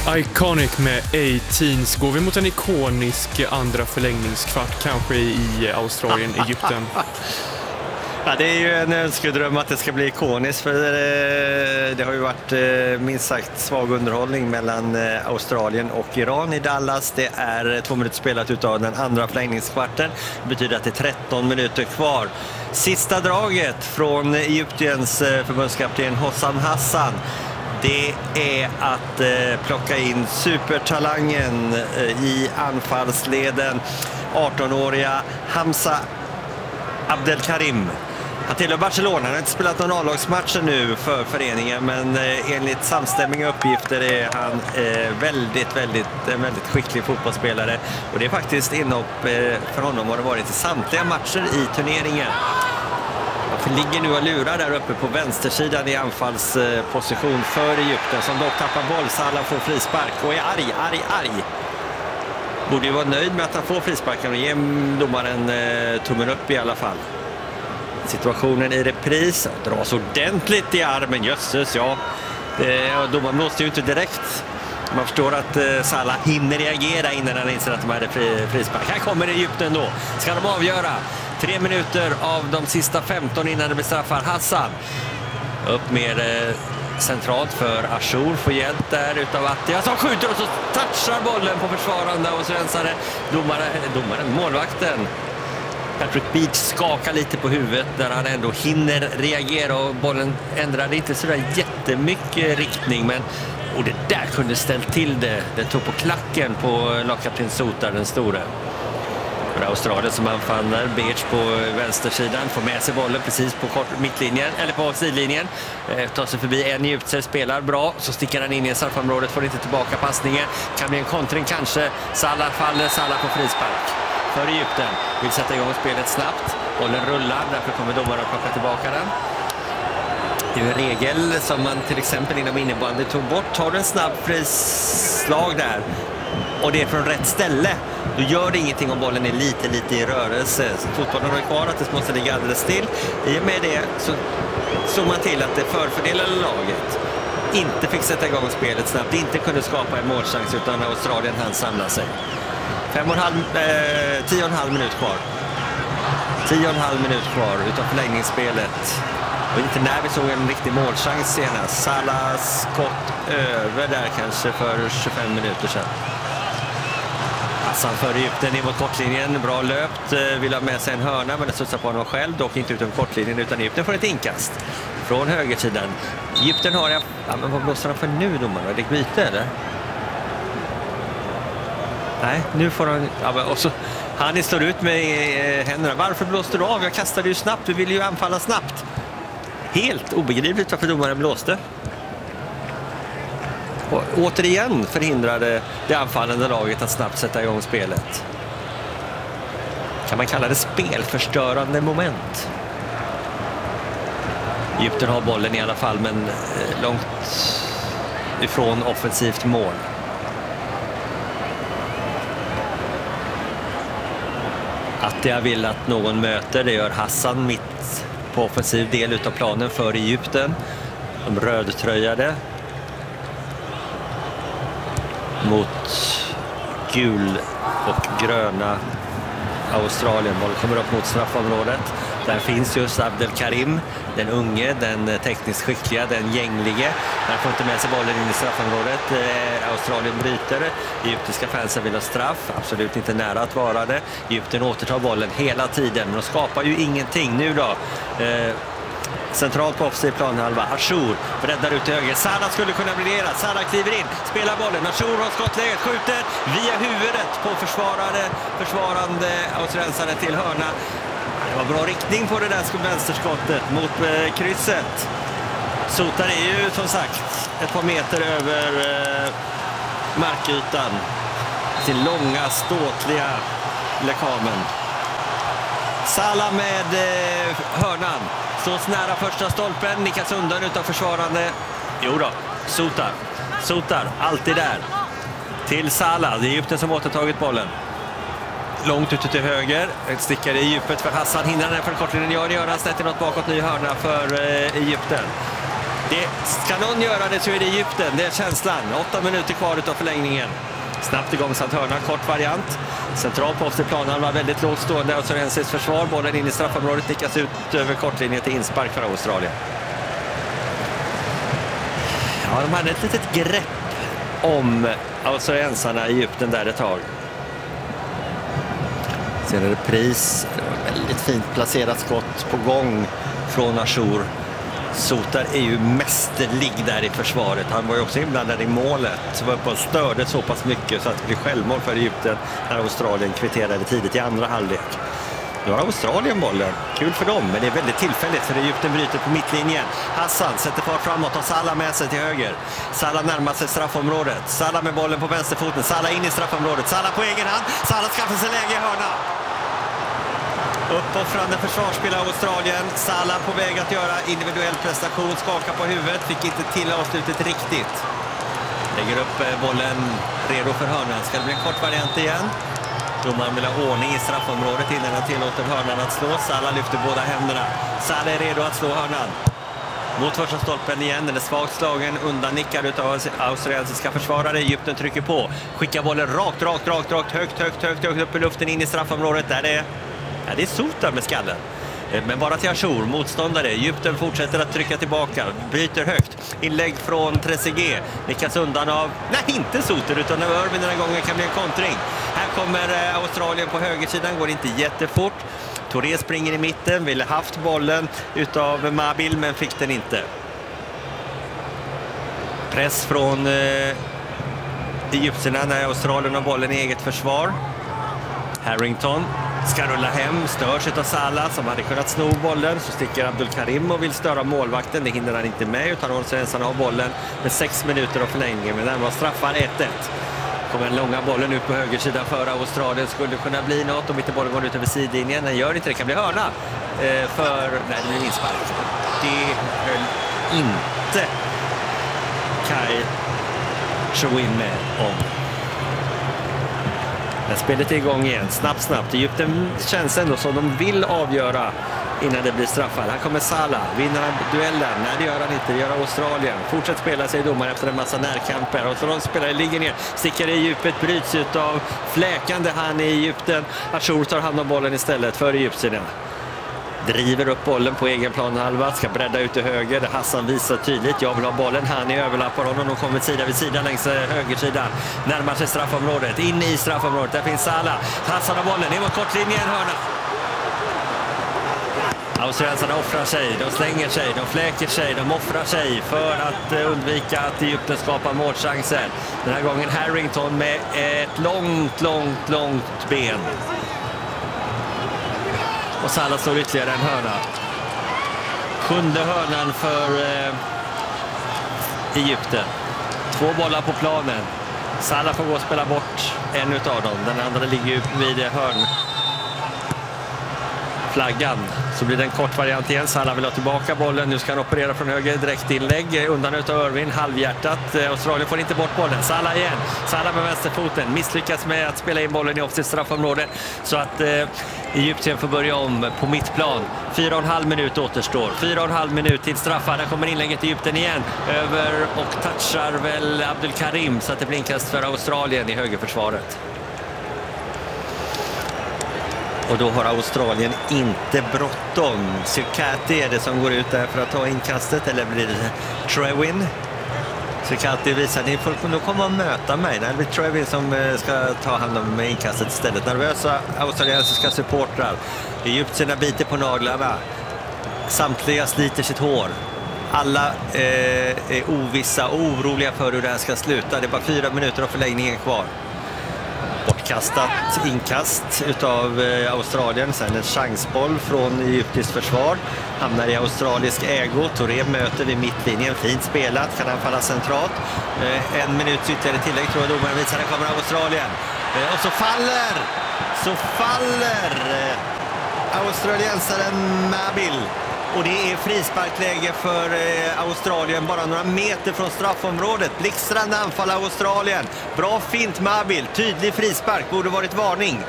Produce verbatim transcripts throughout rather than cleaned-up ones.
Iconic med A-Teens. Går vi mot en ikonisk andra förlängningskvart kanske i Australien, Egypten? Ja, det är ju en önskedröm att det ska bli ikoniskt, för det, det har ju varit minst sagt svag underhållning mellan Australien och Iran i Dallas. Det är två minuter spelat utav den andra förlängningskvarten. Det betyder att det är tretton minuter kvar. Sista draget från Egyptiens förbundskapten Hossam Hassan, det är att eh, plocka in supertalangen eh, i anfallsleden, arton-åriga Hamza Abdelkarim. Han tillhör Barcelona, han har inte spelat någon A-lagsmatcher nu för föreningen, men eh, enligt samstämmiga uppgifter är han eh, väldigt, väldigt, en väldigt skicklig fotbollsspelare. Och det är faktiskt inhopp eh, för honom har det varit i samtliga matcher i turneringen. Han ligger nu och lurar där uppe på vänstersidan i anfallsposition för Egypten, som dock tappar boll. Salah får frispark och är arg, arg, arg. Borde ju vara nöjd med att han får frisparken och ge domaren eh, tummen upp i alla fall. Situationen i repris, dras ordentligt i armen, jösses, ja. Eh, domaren blåste ju inte direkt. Man förstår att eh, Salah hinner reagera innan han inser att de hade fri, frispark. Här kommer Egypten då, ska de avgöra. Tre minuter av de sista femton innan det blir straffar. Hassan upp mer eh, centralt för Achour, får hjälp där utav Attia som skjuter och så touchar bollen på försvarande och så rensar domare, domaren, målvakten Patrick Beach skakar lite på huvudet där han ändå hinner reagera, och bollen ändrade inte sådär jättemycket riktning, men och det där kunde ställt till det. Det tog på klacken på lagkapten Sotar, den store. Australien som anfaller, Beach på vänstersidan, får med sig bollen precis på kort mittlinjen, eller på sidlinjen, eh, tar sig förbi en Egypter, spelar bra, så sticker han in i straffområdet, får inte tillbaka passningen, kan bli en kontring kanske. Salah faller, Salah på frispark för Egypten, vill sätta igång spelet snabbt, bollen rullar, därför kommer domaren att plocka tillbaka den. Det är en regel som man till exempel inom innebandy tog bort. Tar du en snabb frislag där och det är från rätt ställe, då gör det ingenting om bollen är lite, lite i rörelse. Så fotbollen har kvar att det måste ligga alldeles still. I och med det så såg man till att det förfördelade laget inte fick sätta igång spelet snabbt, inte kunde skapa en målchans, utan Australien hann samla sig. Fem och en halv, eh, tio och en halv minut kvar. Tio och en halv minut kvar utav förlängningsspelet. Och inte när vi såg en riktig målchans senast. Salahs skott över där kanske för tjugofem minuter sedan. Hassan för Egypten in mot kortlinjen, bra löpt, vill ha med sig en hörna, men det studsar på honom själv, dock inte utan kortlinjen, utan Egypten får ett inkast från högersidan. Egypten har, ja, men vad blåser han för nu, domaren? Är det byte eller? Nej, nu får han, ja, men, och så han står ut med eh, händerna. Varför blåste du av? Jag kastade ju snabbt, du ville ju anfalla snabbt. Helt obegripligt varför domaren blåste. Och återigen förhindrade det anfallande laget att snabbt sätta igång spelet. Kan man kalla det spelförstörande moment? Egypten har bollen i alla fall, men långt ifrån offensivt mål. Att jag vill att någon möter, det gör Hassan mitt på offensiv del utav planen för Egypten. De rödtröjade mot gul och gröna Australien. Bollen kommer upp mot straffområdet. Där finns just Abdelkarim, den unge, den tekniskt skickliga, den gänglige. Han får inte med sig bollen in i straffområdet. Eh, Australien bryter. Egyptiska fansen vill ha straff. Absolut inte nära att vara det. Egypten återtar bollen hela tiden, men de skapar ju ingenting. Nu då, eh, centralt på offensiv planhalva, Achour breddar ut till höger. Salah skulle kunna bli delad. Salah kliver in, spelar bollen. Achour har skottläget, skjuter via huvudet på försvarare, försvarande australiensare till hörna. Det var bra riktning på det där vänsterskottet mot eh, krysset. Sotar är ju som sagt ett par meter över eh, markytan. Sin långa, ståtliga lekamen. Salah med eh, hörnan. Så nära första stolpen, nickas undan utav försvarande. Jo då, Sotar. Sotar, alltid där. Till Salah, det är Egypten som återtagit bollen. Långt ute till höger, ett stickare i djupet för Hassan, hindrar den för kortlinjen, gör det, gör han, sätter något bakåt, ny hörna för eh, Egypten. Det ska någon göra det så är det Egypten, det är känslan. Åtta minuter kvar utav förlängningen. Snabbt igångsatt hörna, kort variant. Central på offside-planen var väldigt lågt stående. Australiensis försvar, bollen in i straffområdet, nickas ut över kortlinjen till inspark för Australien. Ja, de hade ett litet grepp om australiensarna i Egypten där ett tag. Sen är det pris. Det var väldigt fint placerat skott på gång från Achour. Sotar är ju mästerlig där i försvaret. Han var ju också inblandad i målet. Så var uppe och störde så pass mycket så att det blev självmål för Egypten när Australien kvitterade tidigt i andra halvlek. Nu har Australien bollen. Kul för dem, men det är väldigt tillfälligt för Egypten bryter på mittlinjen. Hassan sätter fart framåt och Salah med sig till höger. Salah närmar sig straffområdet. Salah med bollen på vänsterfoten. Salah in i straffområdet. Salah på egen hand. Salah skaffar sig läge i hörna. Uppoffrande försvarsspel av Australien. Salah på väg att göra individuell prestation. Skakar på huvudet. Fick inte till avslutet riktigt. Lägger upp bollen redo för hörnan. Ska det bli en kort variant igen? Domaren vill ha ordning i straffområdet innan han tillåter hörnan att slå. Salah lyfter båda händerna. Salah är redo att slå hörnan. Mot första stolpen igen. Den är svagt slagen. Undannickad av australiensiska försvarare. Egypten trycker på. Skickar bollen rakt, rakt, rakt, rakt. Högt, högt, högt, högt upp i luften in i straffområdet. Där det är, ja, det är Sotar med skallen. Men bara till Achour, motståndare. Egypten fortsätter att trycka tillbaka. Bryter högt. Inlägg från Trezeguet. Nickas undan av, nej inte Soter utan av Irvin den här gången kan bli en kontring. Här kommer Australien på högersidan. Går inte jättefort. Touré springer i mitten. Ville haft bollen utav Mabil men fick den inte. Press från eh, Egypterna när Australien har bollen i eget försvar. Harrington ska rulla hem, störs av Salah som hade kunnat sno bollen. Så sticker Abdul Karim och vill störa målvakten. Det hinner han inte med utan australiensarna har bollen med sex minuter av förlängningen. Men den var straffar ett ett. Kommer den långa bollen ut på högersidan för Australien. Skulle kunna bli något om inte bollen går ut över sidlinjen. Den gör inte det, kan bli hörna eh, för, nej det blir inspark. Det höll inte Kai Chouin med om. Men spelet är igång igen, snabbt, snabbt. Egypten känns ändå som de vill avgöra innan det blir straffar. Här kommer Salah, vinner han duellen? Nej, det gör han inte, det gör Australien. Fortsätt spela sig domare efter en massa närkamper. Australien spelare ligger ner, stickar i djupet, bryts ut av fläkande han i Egypten. Achour tar hand om bollen istället för Egyptierna. Driver upp bollen på egen planhalva, ska bredda ut till höger. Hassan visar tydligt, jag vill ha bollen. Han är överlappar honom, de kommer sida vid sida längs högersidan. Närmar sig straffområdet, in i straffområdet. Där finns Salah. Hassan har bollen, det var kortlinjen, hörna. Australiensarna offrar sig, de slänger sig, de fläker sig, de offrar sig för att undvika att Egypten skapar målchanser. Den här gången Harrington med ett långt, långt, långt ben. Och Salah slår ytterligare en hörna. Sjunde hörnan för eh, Egypten. Två bollar på planen. Salah får gå och spela bort en utav dem. Den andra ligger ju vid hörn. Flaggan. Så blir det en kort variant igen. Salah vill ha tillbaka bollen. Nu ska han operera från höger. Direkt inlägg. Undan utav Irvin. Halvhjärtat. Australien får inte bort bollen. Salah igen. Salah med vänsterfoten. Misslyckas med att spela in bollen i offside straffområde. Så att eh, Egypten får börja om på mittplan. Fyra och en halv minut återstår. Fyra och en halv minut till straffar. Där kommer inlägget i Egypten igen. Över och touchar väl Abdul Karim. Så att det blir inkast för Australien i högerförsvaret. Och då har Australien inte bråttom. Sirkati är det som går ut där för att ta inkastet. Eller blir det Trewin? Sirkati visar att ni får nog komma och möta mig. Det blir Trewin som ska ta hand om inkastet istället. Nervösa australiensiska supportrar. Egyptierna biter på naglarna. Samtliga sliter sitt hår. Alla eh, är ovissa och oroliga för hur det här ska sluta. Det är bara fyra minuter av förlängningen kvar. Bortkastat inkast utav eh, Australien. Sen en chansboll från egyptiskt försvar. Hamnar i australisk ägo. Touré möter vid mittlinjen. Fint spelat. Kan han falla centralt. Eh, en minut ytterligare tillägg tror jag domaren visar. Där kommer Australien. Eh, och så faller! Så faller eh, australiensaren Mabil. Och det är frisparkläge för eh, Australien bara några meter från straffområdet. Blixtrande anfall av Australien. Bra fint Mabil. Tydlig frispark. Borde varit varning.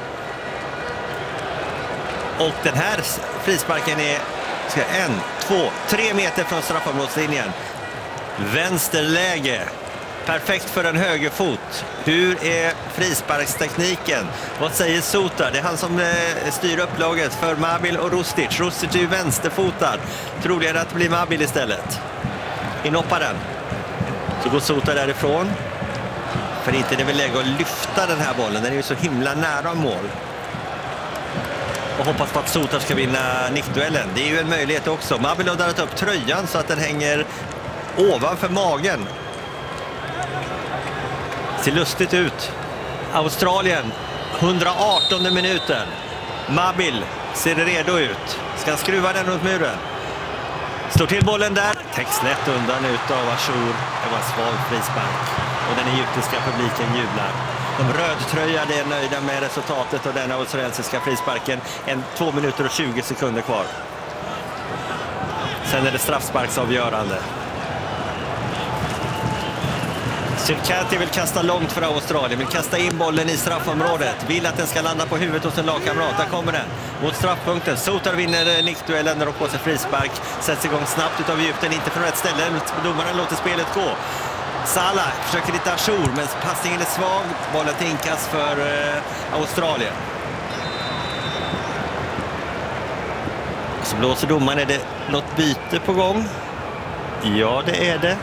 Och den här frisparken är ska, en, två, tre meter från straffområdslinjen. Vänsterläge. Perfekt för en högerfot. Hur är frisparkstekniken? Vad säger Sutar? Det är han som eh, styr upplaget för Mabil och Rustic. Rustic är ju vänsterfotad. Troligare att det blir Mabil istället. Inhoppar den. Så går Sutar därifrån. För inte det är väl läge att lyfta den här bollen. Den är ju så himla nära mål. Och hoppas på att Sutar ska vinna nickduellen. Det är ju en möjlighet också. Mabil har dragit upp tröjan så att den hänger ovanför magen. Ser lustigt ut. Australien, hundraartonde minuten. Mabil ser redo ut. Ska skruva den runt muren. Slår till bollen där. Täcks lätt undan ut av Achour. Det var en svag frispark. Och den egyptiska publiken jublar. De rödtröjade är nöjda med resultatet av den australiensiska frisparken. En två minuter och tjugo sekunder kvar. Sen är det straffsparksavgörande. Sirkati vill kasta långt för Australien, vill kasta in bollen i straffområdet, vill att den ska landa på huvudet hos en lagkamrat. Där kommer den mot straffpunkten. Sutar vinner nickduellen, drar på sig frispark, sätts igång snabbt utav Egypten, inte från rätt ställe. Domaren låter spelet gå. Salah försöker lite Achour, men passningen är svag. Bollen till inkast för eh, Australien. Så blåser domaren. Är det något byte på gång? Ja, det är det.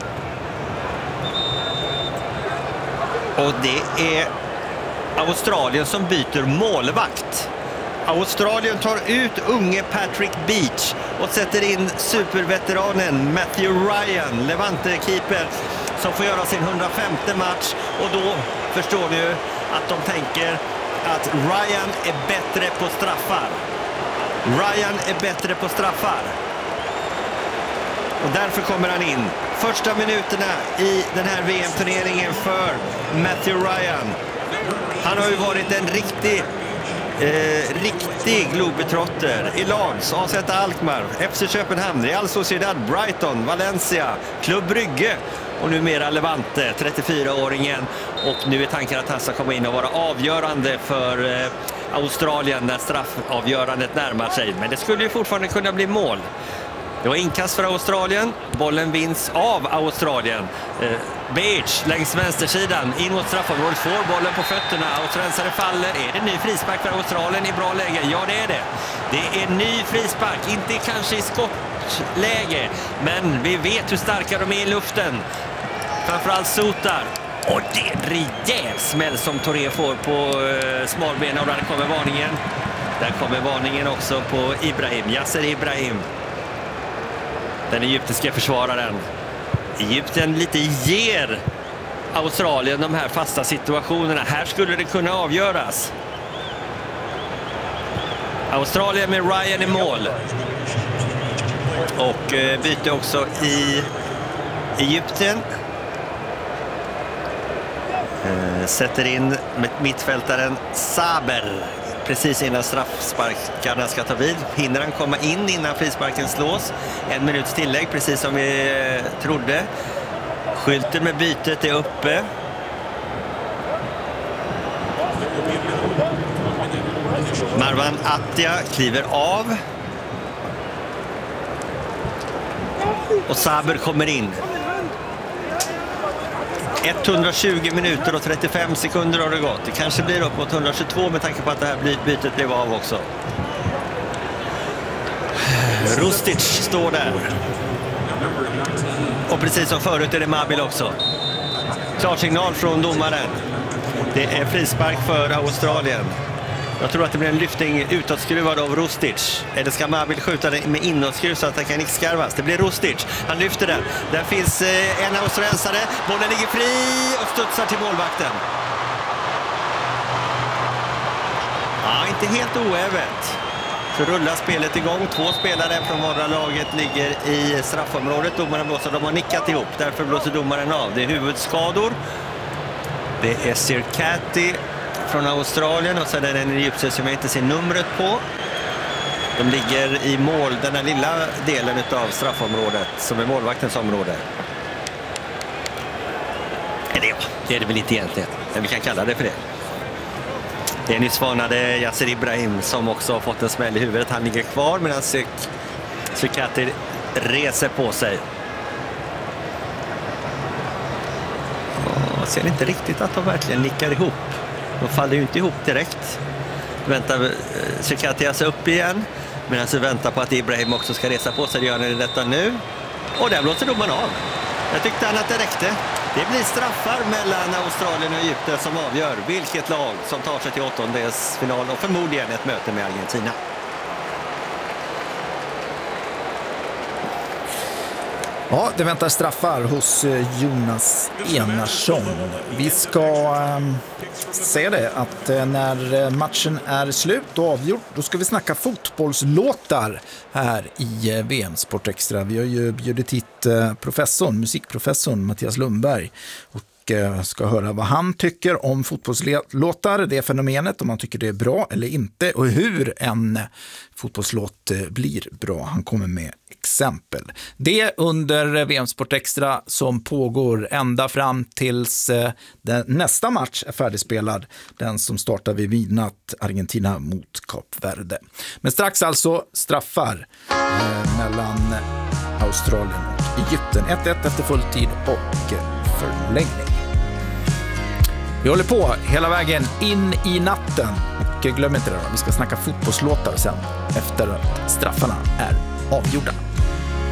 Och det är Australien som byter målvakt. Australien tar ut unge Patrick Beach och sätter in superveteranen Matthew Ryan, Levante-keeper, som får göra sin hundrafemte match. Och då förstår ni ju att de tänker att Ryan är bättre på straffar. Ryan är bättre på straffar. Och därför kommer han in. Första minuterna i den här V M-turneringen för Matthew Ryan. Han har ju varit en riktig, eh, riktig globetrotter i Lens, A Z Alkmaar, F C Köpenhamn, Real Sociedad, Brighton, Valencia, Club Brygge och numera Levante, trettiofyraåringen. Och nu är tanken att han ska komma in och vara avgörande för eh, Australien när straffavgörandet närmar sig. Men det skulle ju fortfarande kunna bli mål. Det var inkast för Australien. Bollen vinns av Australien. Eh, Beach längs vänstersidan. In mot straffområdet. Får bollen på fötterna. Australiensare faller. Är det ny frispark för Australien i bra läge? Ja, det är det. Det är ny frispark. Inte kanske i skottläge. Men vi vet hur starka de är i luften. Framförallt Sutar. Och det är en rejäl smäll som Touré får på eh, smalbena. Och där kommer varningen. Där kommer varningen också på Ibrahim. Yasser Ibrahim. Den egyptiska försvararen. Egypten lite ger Australien de här fasta situationerna. Här skulle det kunna avgöras. Australien med Ryan i mål. Och eh, byter också i Egypten. Eh, sätter in mittfältaren Saber precis innan straffsparkarna ska ta vid. Hinner han komma in innan frisparken slås. En minuts tillägg, precis som vi eh, trodde. Skylten med bytet är uppe. Marwan Attia kliver av. Och Saber kommer in. etthundratjugo minuter och trettiofem sekunder har det gått. Det kanske blir upp mot etthundratjugotvå med tanke på att det här bytet blev av också. Rustic står där. Och precis som förut är det Mabil också. Klarsignal från domaren. Det är frispark för Australien. Jag tror att det blir en lyftning utåtskruvad av Rustic. Eller ska Mabil skjuta den med inåtskruv så att den kan nickskarvas? Det blir Rustic. Han lyfter den. Där finns en australiensare. Bollen ligger fri och studsar till målvakten. Ja, inte helt oävet. Så rullar spelet igång. Två spelare från vardera laget ligger i straffområdet. Domaren blåser. De har nickat ihop. Därför blåser domaren av. Det är huvudskador. Det är Sirkati från Australien och sen är det en egyptier som jag inte ser numret på. De ligger i mål, den här lilla delen av straffområdet som är målvaktens område. Eller ja, det är det väl inte egentligen. Men vi kan kalla det för det. Det är nyss varnade Yasser Ibrahim som också har fått en smäll i huvudet. Han ligger kvar medan Sirkati reser på sig. ser inte riktigt att de verkligen nickar ihop. De faller ju inte ihop direkt. Väntar Tsikatias upp igen. Medan vi väntar på att Ibrahim också ska resa på sig. Det gör han i detta nu. Och där blåser domaren av. Jag tyckte han att det räckte. Det blir straffar mellan Australien och Egypten som avgör vilket lag som tar sig till åttondelsfinal och förmodligen ett möte med Argentina. Ja, det väntar straffar hos Jonas Enarsson. Vi ska äh, säga det att äh, när matchen är slut och avgjort, då ska vi snacka fotbollslåtar här i äh, V M Sport Extra. Vi har ju bjudit hit äh, professorn, musikprofessorn Mattias Lundberg och äh, ska höra vad han tycker om fotbollslåtar, det fenomenet, om han tycker det är bra eller inte och hur en fotbollslåt äh, blir bra. Han kommer med exempel. Det under V M Sport Extra som pågår ända fram tills eh, den, nästa match är färdigspelad. Den som startar vid midnatt, Argentina mot Kap Verde. Men strax alltså straffar eh, mellan Australien och Egypten. ett ett efter fulltid och eh, förlängning. Vi håller på hela vägen in i natten. Och glöm inte det då, vi ska snacka fotbollslåtar sen efter att straffarna är avgjorda.